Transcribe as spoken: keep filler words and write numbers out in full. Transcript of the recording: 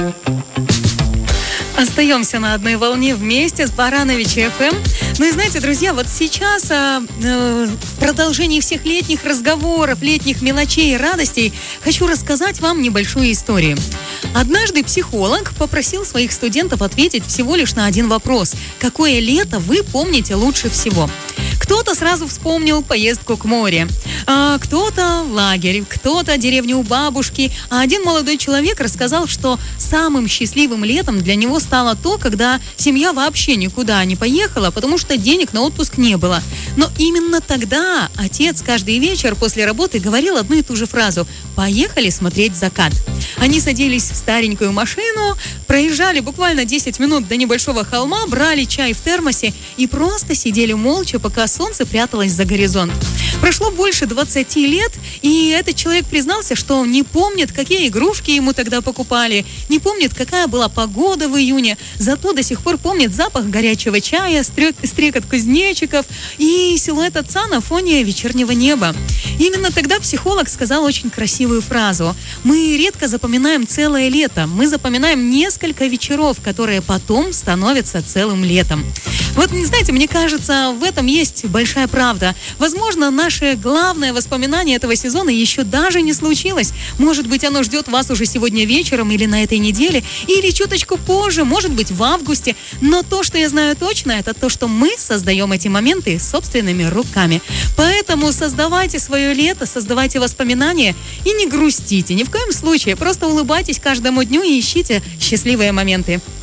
Остаемся на одной волне вместе с Баранович эф эм. Ну и знаете, друзья, вот сейчас а, э, в продолжении всех летних разговоров, летних мелочей и радостей хочу рассказать вам небольшую историю. Однажды психолог попросил своих студентов ответить всего лишь на один вопрос. Какое лето вы помните лучше всего? Кто-то сразу вспомнил поездку к морю, а кто-то лагерь, кто-то деревню у бабушки. А один молодой человек рассказал, что самым счастливым летом для него стало то, когда семья вообще никуда не поехала, потому что денег на отпуск не было. Но именно тогда отец каждый вечер после работы говорил одну и ту же фразу: «Поехали смотреть закат». Они садились в старенькую машину, проезжали буквально десять минут до небольшого холма, брали чай в термосе и просто сидели молча, пока солнце пряталось за горизонт. Прошло больше двадцати лет, и этот человек признался, что не помнит, какие игрушки ему тогда покупали, не помнит, какая была погода в июне, зато до сих пор помнит запах горячего чая, стрекот кузнечиков и силуэт отца на фоне вечернего неба. Именно тогда психолог сказал очень красивую фразу: «Мы редко запоминаем целое лето, мы запоминаем несколько вечеров, которые потом становятся целым летом». Вот, не знаете, мне кажется, в этом есть большая правда. Возможно, наше главное воспоминание этого сезона еще даже не случилось. Может быть, оно ждет вас уже сегодня вечером или на этой неделе, или чуточку позже, может быть, в августе. Но то, что я знаю точно, это то, что мы создаем эти моменты собственными руками. Поэтому создавайте свое лето, создавайте воспоминания и не грустите. Ни в коем случае. Просто улыбайтесь каждому дню и ищите счастливые моменты.